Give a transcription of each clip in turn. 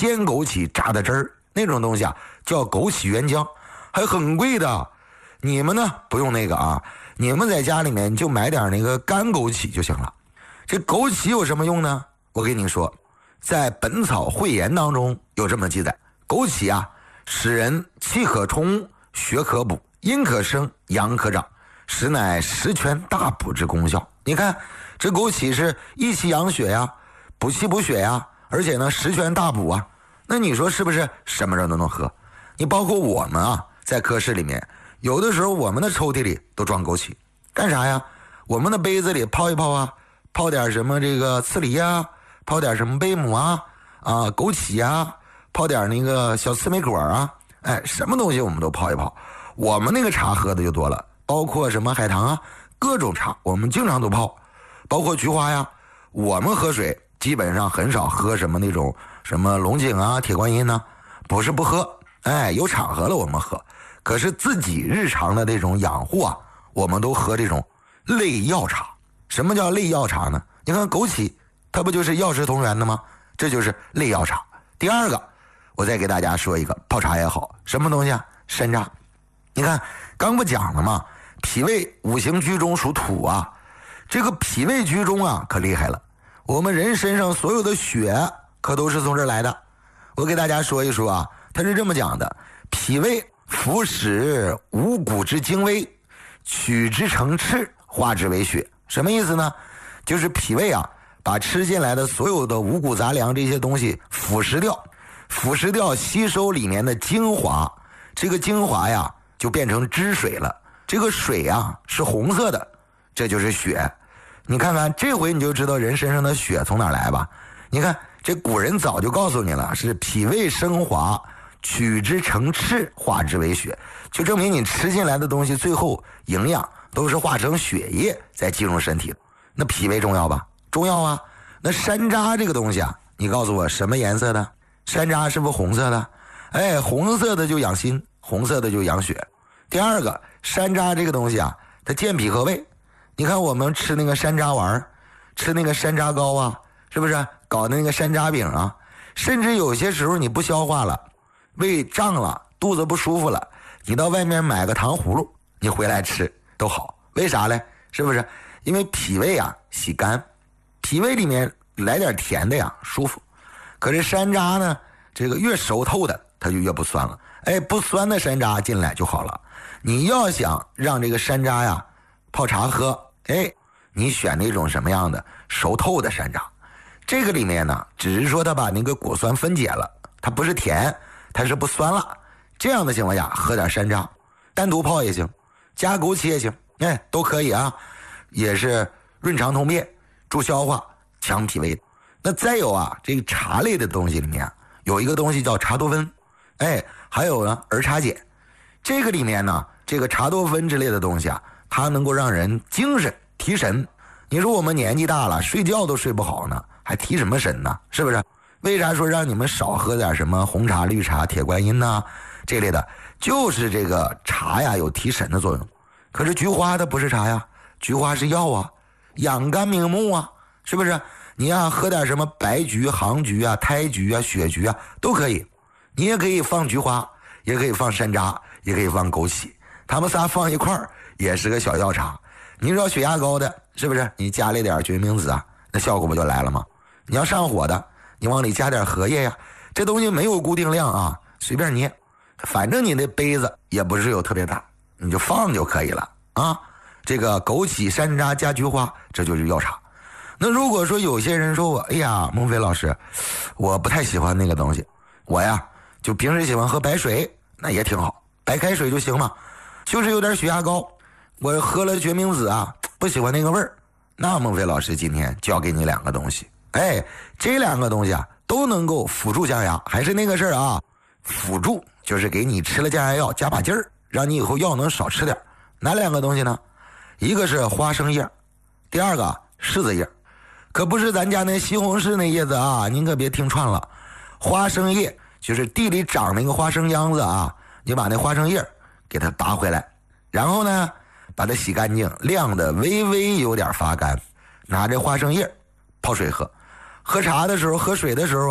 鲜枸杞榨的汁儿，那种东西啊叫枸杞原浆，还很贵的。你们呢不用那个啊，你们在家里面就买点那个干枸杞就行了。这枸杞有什么用呢？我跟你说，在《本草汇言》当中有这么记载：枸杞啊，使人气可冲，血可补，阴可生，阳可长，实乃十全大补之功效。你看这枸杞是益气养血呀，补气补血呀，而且呢十全大补啊。那你说是不是什么人都能喝？你包括我们啊，在科室里面，有的时候我们的抽屉里都装枸杞，干啥呀？我们的杯子里泡一泡啊，泡点什么这个刺梨啊，泡点什么贝母啊，枸杞啊，泡点那个小刺梅果啊，哎，什么东西我们都泡一泡。我们那个茶喝的就多了，包括什么海棠啊，各种茶我们经常都泡，包括菊花呀。我们喝水基本上很少喝什么那种什么龙井啊、铁观音呢，不是不喝，哎，有场合了我们喝。可是自己日常的这种养护啊，我们都喝这种类药茶。什么叫类药茶呢？你看枸杞，它不就是药食同源的吗？这就是类药茶。第二个，我再给大家说一个泡茶也好，什么东西啊？山楂。你看刚不讲了吗？脾胃五行居中属土啊，这个脾胃居中啊可厉害了。我们人身上所有的血可都是从这儿来的。我给大家说一说啊，它是这么讲的：脾胃服使五谷之精微，取之成赤，化之为血。什么意思呢？就是脾胃啊，把吃进来的所有的五谷杂粮这些东西腐蚀掉，吸收里面的精华，这个精华呀就变成汁水了。这个水啊是红色的，这就是血。你看看这回你就知道人身上的血从哪来吧。你看这古人早就告诉你了，是脾胃升华，取之成赤，化之为血，就证明你吃进来的东西最后营养都是化成血液再进入身体。那脾胃重要吧？重要啊。那山楂这个东西啊，你告诉我什么颜色的？山楂是不是红色的？哎，红色的就养心，红色的就养血。第二个，山楂这个东西啊，它健脾和胃。你看我们吃那个山楂丸，吃那个山楂糕啊，是不是搞那个山楂饼啊？甚至有些时候你不消化了，胃胀了，肚子不舒服了，你到外面买个糖葫芦，你回来吃都好。为啥嘞？是不是？因为脾胃啊喜甘，脾胃里面来点甜的呀舒服。可是山楂呢，这个越熟透的它就越不酸了。哎，不酸的山楂进来就好了。你要想让这个山楂呀泡茶喝，哎，你选那种什么样的熟透的山楂。这个里面呢，只是说它把那个果酸分解了，它不是甜，它是不酸了。这样的情况下喝点山楂，单独泡也行，加枸杞也行，哎，都可以啊，也是润肠通便，助消化，强脾胃。那再有啊，这个茶类的东西里面有一个东西叫茶多酚，哎，还有呢儿茶碱。这个里面呢，这个茶多酚之类的东西啊，它能够让人精神提神。你说我们年纪大了，睡觉都睡不好呢，还提什么神呢？是不是？为啥说让你们少喝点什么红茶、绿茶、铁观音呐这类的？就是这个茶呀有提神的作用。可是菊花它不是茶呀，菊花是药啊，养肝明目啊，是不是？你呀喝点什么白菊、杭菊啊、胎菊啊、血菊啊都可以。你也可以放菊花，也可以放山楂，也可以放枸杞，它们仨放一块儿也是个小药茶。你知道血压高的是不是？你加了点决明子啊，那效果不就来了吗？你要上火的，你往里加点荷叶呀。这东西没有固定量啊，随便捏，反正你那杯子也不是有特别大，你就放就可以了啊。这个枸杞、山楂加菊花，这就是药茶。那如果说有些人说我，哎呀，孟非老师，我不太喜欢那个东西，我呀就平时喜欢喝白水，那也挺好，白开水就行嘛。就是有点血压高，我喝了决明子啊，不喜欢那个味儿。那孟非老师今天教给你两个东西，哎，这两个东西啊都能够辅助降压。还是那个事儿啊，辅助就是给你吃了降压药加把劲儿，让你以后药能少吃点。哪两个东西呢？一个是花生叶，第二个柿子叶。可不是咱家那西红柿那叶子啊，您可别听串了。花生叶就是地里长那个花生秧子啊，你把那花生叶给它拔回来，然后呢把它洗干净，晾的微微有点发干，拿这花生叶泡水喝。喝茶的时候喝水的时候啊，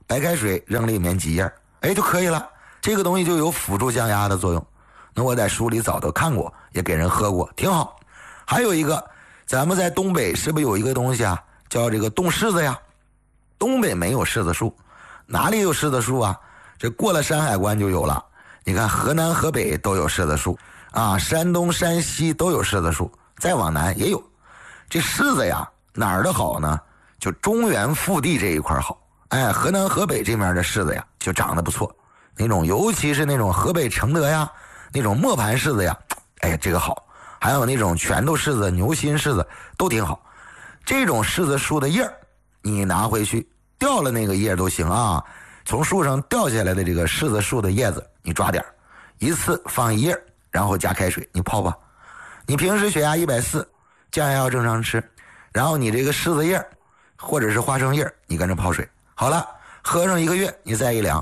白开水扔里面几叶，就可以了。这个东西就有辅助降压的作用。那我在书里早都看过，也给人喝过，挺好。还有一个，咱们在东北是不是有一个东西啊，叫这个冻柿子呀？东北没有柿子树，哪里有柿子树啊？这过了山海关就有了。你看河南河北都有柿子树啊，山东山西都有柿子树，再往南也有。这柿子呀，哪儿的好呢？就中原腹地这一块好。河南河北这面的柿子呀，就长得不错。那种尤其是那种河北承德呀，那种磨盘柿子呀，这个好。还有那种拳头柿子、牛心柿子都挺好。这种柿子树的叶儿，你拿回去掉了那个叶都行啊。从树上掉下来的这个柿子树的叶子，你抓点，一次放一叶，然后加开水，你泡吧。你平时血压140，降压要正常吃，然后你这个柿子叶或者是花生叶，你跟着泡水，好了，喝上1个月，你再一量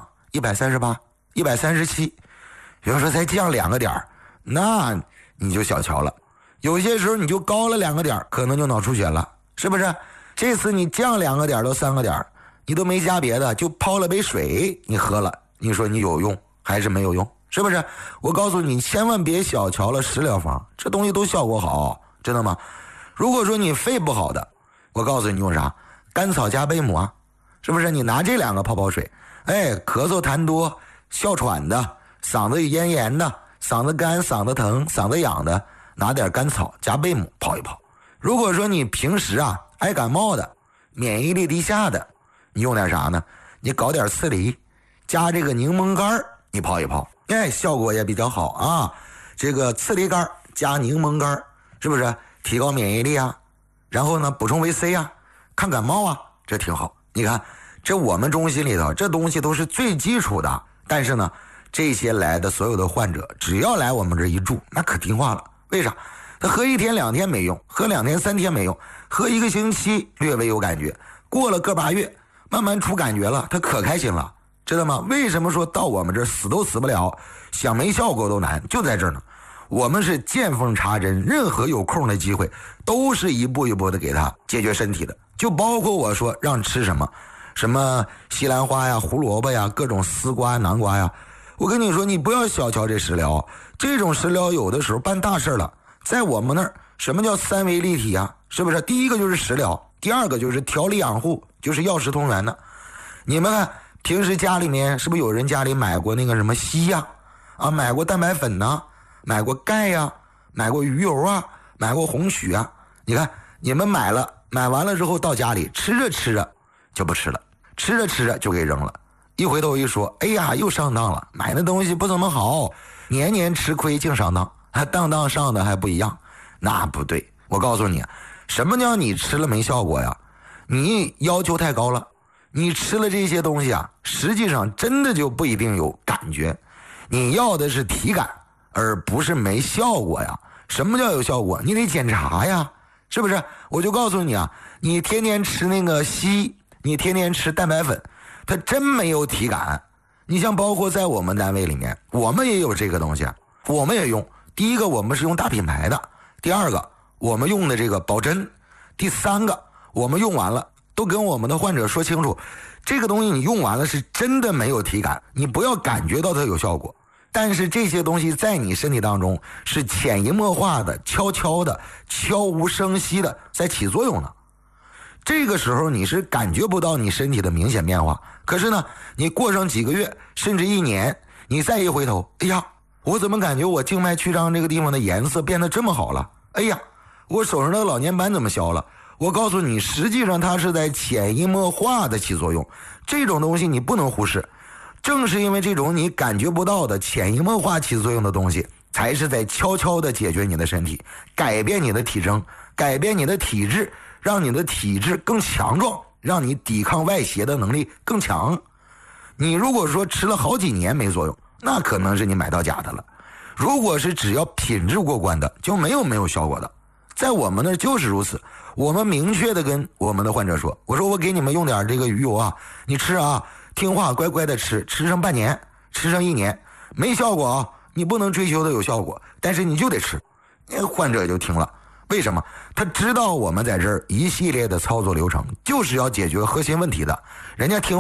，138、137，比如说才降2个点，那你就小瞧了。有些时候你就高了2个点，可能就脑出血了，是不是？这次你降2个点到3个点，你都没加别的，就泡了杯水，你喝了，你说你有用还是没有用？是不是？我告诉你，千万别小瞧了食疗方，这东西都效果好，知道吗？如果说你肺不好的，我告诉你用啥？甘草加贝母啊，是不是？你拿这2个泡水，咳嗽痰多、哮喘的、嗓子咽炎的、嗓子干、嗓子疼、嗓子痒的，拿点甘草加贝母泡一泡。如果说你平时爱感冒的、免疫力低下的，你用点啥呢？你搞点刺梨加这个柠檬干，你泡一泡，效果也比较好啊。这个刺梨干加柠檬干，是不是提高免疫力啊？然后呢，补充维 C 啊，抗感冒啊，这挺好。你看，这我们中心里头这东西都是最基础的，但是呢，这些来的所有的患者，只要来我们这一住，那可听话了。为啥？他喝1天2天没用，喝2天3天没用，喝1个星期略微有感觉，过了个把月，慢慢出感觉了，他可开心了，知道吗？为什么说到我们这死都死不了，想没效果都难，就在这儿呢。我们是见缝插针，任何有空的机会都是一步一步的给他解决身体的，就包括我说让吃什么西兰花呀、胡萝卜呀、各种丝瓜、南瓜呀。我跟你说，你不要小瞧这食疗，这种食疗有的时候办大事了。在我们那儿，什么叫3维立体啊？是不是？第一个就是食疗，第二个就是调理养护，就是药食同源的。你们看，平时家里面是不是有人家里买过那个什么硒呀？买过蛋白粉呐，买过钙呀，买过鱼油啊，买过红曲啊。你看，你们买完了之后到家里吃着就不吃了，吃着就给扔了。一回头一说，又上当了，买那东西不怎么好，年年吃亏净上当，还当上的还不一样，那不对。我告诉你，什么叫你吃了没效果呀？你要求太高了，你吃了这些东西实际上真的就不一定有感觉。你要的是体感，而不是没效果呀。什么叫有效果？你得检查呀，是不是？我就告诉你你天天吃那个硒，你天天吃蛋白粉，它真没有体感。你像包括在我们单位里面，我们也有这个东西，我们也用。第一个，我们是用大品牌的；第二个，我们用的这个保真；第三个，我们用完了都跟我们的患者说清楚，这个东西你用完了是真的没有体感，你不要感觉到它有效果。但是这些东西在你身体当中是潜移默化的、悄悄的、悄无声息的在起作用了。这个时候你是感觉不到你身体的明显变化，可是呢，你过上几个月甚至1年，你再一回头，我怎么感觉我静脉曲张这个地方的颜色变得这么好了？我手上的老年斑怎么消了？我告诉你，实际上它是在潜移默化的起作用，这种东西你不能忽视。正是因为这种你感觉不到的潜移默化起作用的东西，才是在悄悄的解决你的身体，改变你的体征，改变你的体质，让你的体质更强壮，让你抵抗外邪的能力更强。你如果说吃了好几年没作用，那可能是你买到假的了。如果是只要品质过关的，就没有效果的。在我们那就是如此，我们明确的跟我们的患者说，我说我给你们用点这个鱼油你吃听话乖乖的吃上半年，吃上1年，没效果你不能追求的有效果，但是你就得吃。患者也就听了，为什么？他知道我们在这儿一系列的操作流程就是要解决核心问题的，人家听话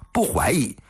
不怀疑，